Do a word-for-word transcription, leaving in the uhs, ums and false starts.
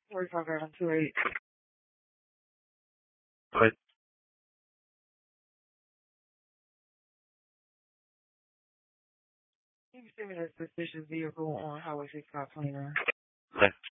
forty-five seven two eight. What? You can see me that suspicious vehicle on Highway sixty-five twenty-nine. What?